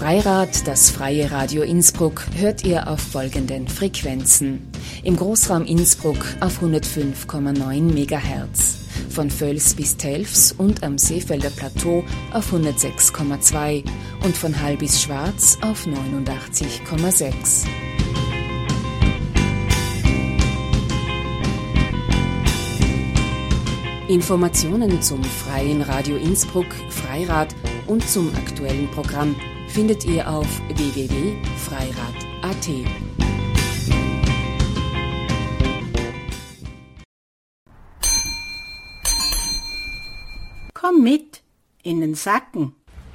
Freirad, das freie Radio Innsbruck, hört ihr auf folgenden Frequenzen. Im Großraum Innsbruck auf 105,9 MHz, von Völs bis Telfs und am Seefelder Plateau auf 106,2 und von Hall bis Schwarz auf 89,6. Informationen zum Freien Radio Innsbruck, Freirad und zum aktuellen Programm findet ihr auf www.freirad.at. Komm mit in den Sacken.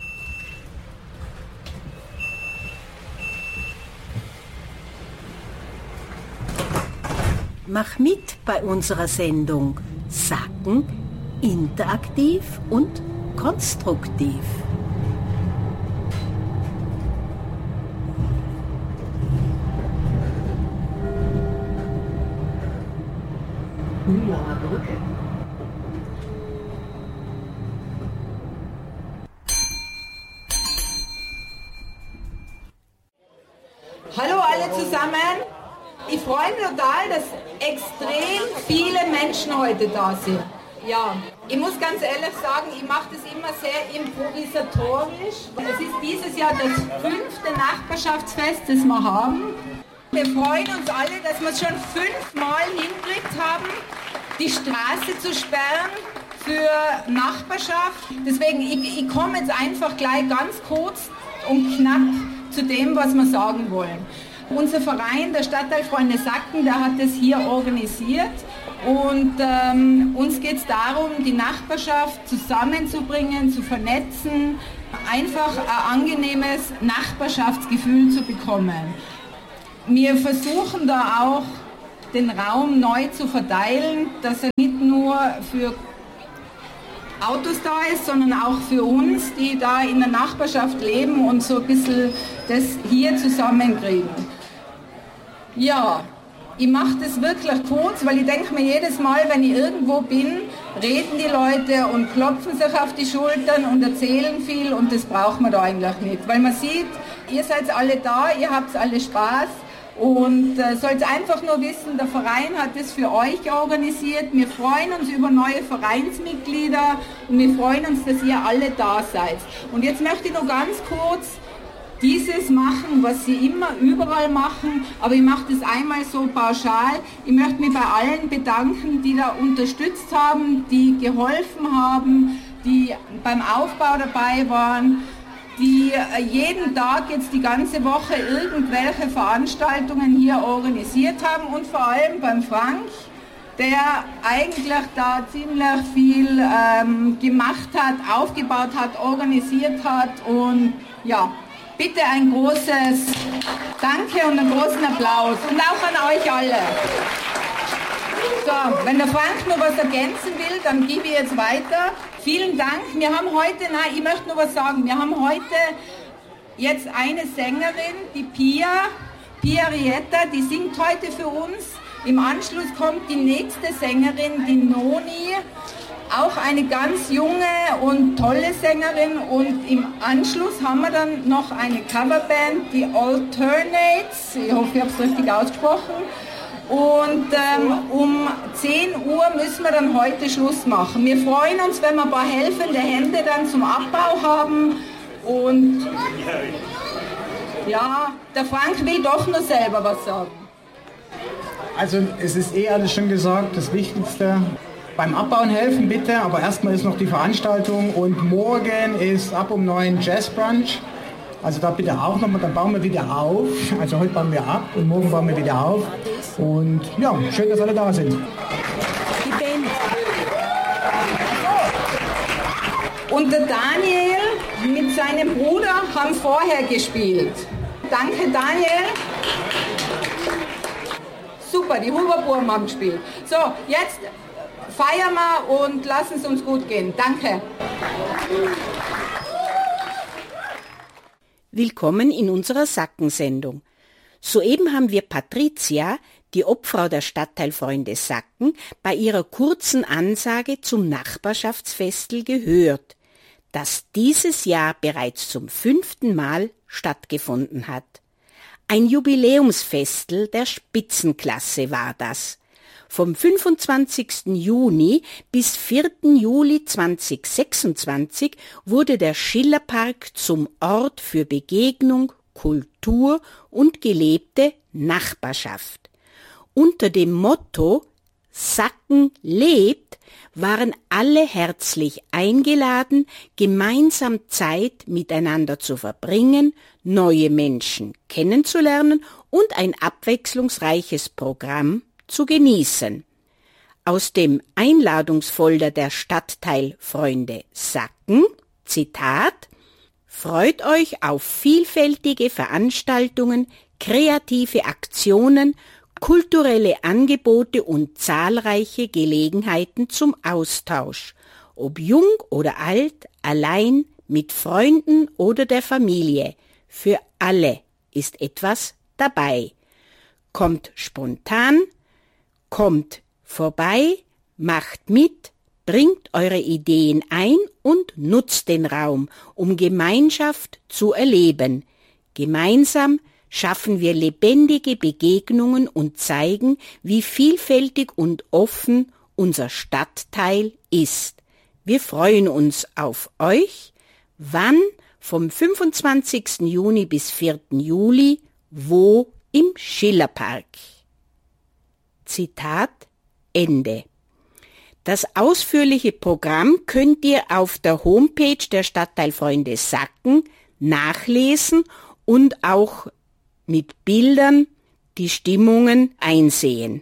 Mach mit bei unserer Sendung Sacken interaktiv und konstruktiv. Mühlaer Brücke. Hallo alle zusammen. Ich freue mich total, dass extrem viele Menschen heute da sind. Ja, ich muss ganz ehrlich sagen, ich mache das immer sehr improvisatorisch. Es ist dieses Jahr das 5. Nachbarschaftsfest, das wir haben. Wir freuen uns alle, dass wir es schon 5-mal hingekriegt haben, die Straße zu sperren für Nachbarschaft. Deswegen, ich komme jetzt einfach gleich ganz kurz und knapp zu dem, was wir sagen wollen. Unser Verein, der Stadtteilfreunde Sacken, der hat das hier organisiert und uns geht es darum, die Nachbarschaft zusammenzubringen, zu vernetzen, einfach ein angenehmes Nachbarschaftsgefühl zu bekommen. Wir versuchen da auch, den Raum neu zu verteilen, dass er nicht nur für Autos da ist, sondern auch für uns, die da in der Nachbarschaft leben und so ein bisschen das hier zusammenkriegen. Ja, ich mache das wirklich kurz, weil ich denke mir jedes Mal, wenn ich irgendwo bin, reden die Leute und klopfen sich auf die Schultern und erzählen viel und das braucht man da eigentlich nicht. Weil man sieht, ihr seid alle da, ihr habt alle Spaß. Und sollt einfach nur wissen, der Verein hat das für euch organisiert. Wir freuen uns über neue Vereinsmitglieder und wir freuen uns, dass ihr alle da seid. Und jetzt möchte ich noch ganz kurz dieses machen, was sie immer überall machen, aber ich mache das einmal so pauschal. Ich möchte mich bei allen bedanken, die da unterstützt haben, die geholfen haben, die beim Aufbau dabei waren, die jeden Tag jetzt die ganze Woche irgendwelche Veranstaltungen hier organisiert haben und vor allem beim Frank, der eigentlich da ziemlich viel gemacht hat, aufgebaut hat, organisiert hat und ja, bitte ein großes Danke und einen großen Applaus und auch an euch alle. So, wenn der Frank noch was ergänzen will, dann gebe ich jetzt weiter. Vielen Dank. Wir haben heute, ich möchte noch was sagen, wir haben heute jetzt eine Sängerin, die Pia Rietta, die singt heute für uns. Im Anschluss kommt die nächste Sängerin, die Noni, auch eine ganz junge und tolle Sängerin. Und im Anschluss haben wir dann noch eine Coverband, die Alternates, ich hoffe, ich habe es richtig ausgesprochen. Und um 10 Uhr müssen wir dann heute Schluss machen. Wir freuen uns, wenn wir ein paar helfende Hände dann zum Abbau haben. Und ja, der Frank will doch nur selber was sagen. Also es ist alles schon gesagt, das Wichtigste. Beim Abbauen helfen bitte, aber erstmal ist noch die Veranstaltung und morgen ist ab um 9 Jazzbrunch. Also da bitte auch nochmal, dann bauen wir wieder auf. Also heute bauen wir ab und morgen bauen wir wieder auf. Und ja, schön, dass alle da sind. Die Band. Und der Daniel mit seinem Bruder haben vorher gespielt. Danke Daniel. Super, die Huberburm haben gespielt. So, jetzt feiern wir und lassen es uns gut gehen. Danke. Willkommen in unserer Sackensendung. Soeben haben wir Patricia, die Obfrau der Stadtteilfreunde Sacken, bei ihrer kurzen Ansage zum Nachbarschaftsfestl gehört. das dieses Jahr bereits zum 5. Mal stattgefunden hat. Ein Jubiläumsfestel der Spitzenklasse war das. Vom 25. Juni bis 4. Juli 2026 wurde der Schillerpark zum Ort für Begegnung, Kultur und gelebte Nachbarschaft. Unter dem Motto Sacken lebt waren alle herzlich eingeladen, gemeinsam Zeit miteinander zu verbringen, neue Menschen kennenzulernen und ein abwechslungsreiches Programm zu genießen. Aus dem Einladungsfolder der Stadtteilfreunde Sacken, Zitat: Freut euch auf vielfältige Veranstaltungen, kreative Aktionen, kulturelle Angebote und zahlreiche Gelegenheiten zum Austausch, ob jung oder alt, allein, mit Freunden oder der Familie. Für alle ist etwas dabei. Kommt spontan, kommt vorbei, macht mit, bringt eure Ideen ein und nutzt den Raum, um Gemeinschaft zu erleben. Gemeinsam schaffen wir lebendige Begegnungen und zeigen, wie vielfältig und offen unser Stadtteil ist. Wir freuen uns auf euch. Wann? Vom 25. Juni bis 4. Juli. Wo? Im Schillerpark. Zitat Ende. Das ausführliche Programm könnt ihr auf der Homepage der Stadtteilfreunde Sacken nachlesen und auch mit Bildern die Stimmungen einsehen.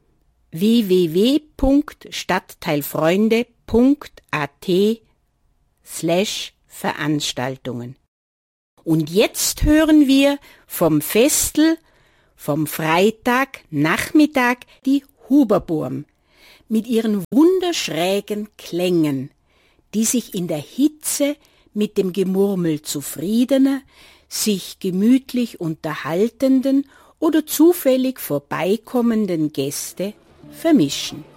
www.stadtteilfreunde.at/Veranstaltungen. Und jetzt hören wir vom Festel vom Freitagnachmittag die Huberburm mit ihren wunderschrägen Klängen, die sich in der Hitze mit dem Gemurmel zufriedener, sich gemütlich unterhaltenden oder zufällig vorbeikommenden Gäste vermischen.